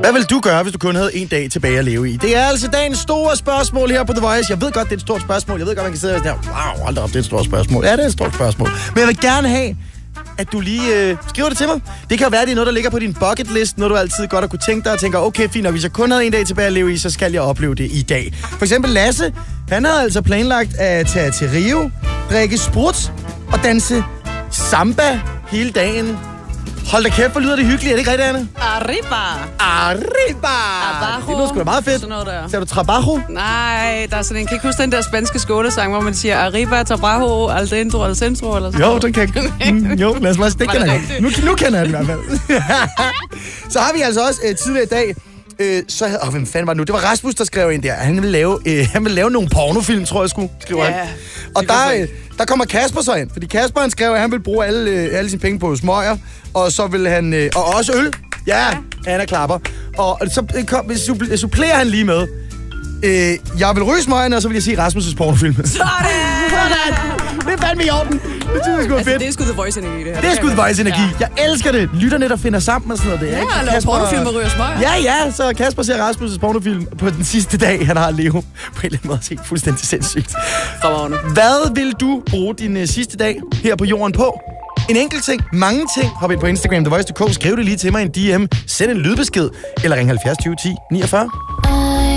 Hvad vil du gøre, hvis du kun havde en dag tilbage at leve i? Det er altså dagens store spørgsmål her på The Voice. Jeg ved godt, det er et stort spørgsmål. Jeg ved godt, man kan sidde og sige, wow, hold da op, det er et stort spørgsmål. Ja, det er et stort spørgsmål. Men jeg vil gerne have, at du lige skriver det til mig. Det kan jo være, det er noget, der ligger på din bucket list, noget du altid godt har kunne tænke dig og tænker, okay, fint, og hvis jeg kun havde en dag tilbage at leve i, så skal jeg opleve det i dag. For eksempel Lasse, han havde altså planlagt at tage til Rio, drikke sprut og danse samba hele dagen. Hold da kæft, hvor lyder det hyggeligt. Er det ikke rigtigt, Anne? Arriba! Trabajo. Det lyder sgu da meget fedt. Sådan noget der. Ser du trabajo? Nej, der er sådan en, kan ikke huske den der spanske skålesang, hvor man siger arriba, trabajo, al dentro, al centro, eller sådan. Jo, den kan jeg. Jo, lad os bare stikke den her. Nu kender jeg den i hvert fald. Så har vi altså også tidligere i dag, hvem fanden var det nu? Det var Rasmus, der skrev ind der. Han ville lave nogle pornofilm, tror jeg skriver han. Og der kommer Kasper så ind, fordi Kasper han skrev, at han vil bruge alle sine penge på smøger, og så vil han og også øl. Ja, Anna klapper. Og så supplerer han lige med. Jeg vil ryge smøgerne, og så vil jeg sige Rasmus' pornofilm. Sådan! Det er fandme i orden. Det synes jeg sgu er fedt. Det er sgu The Voice-energi, det her. Det er sgu The Voice-energi. Ja. Jeg elsker det. Lytterne, der finder sammen og sådan noget. Det er ikke og laver pornofilm og ryger smøger. Ja, så Kasper ser Rasmus' pornofilm på den sidste dag, han har at leve. På en eller anden måde set fuldstændig sindssygt. Hvad vil du bruge din sidste dag her på jorden på? En enkelt ting, mange ting. Hop ind på Instagram, TheVoice.dk. Skriv det lige til mig i en DM. Send en lydbesked. Eller ring 70 20 10 49.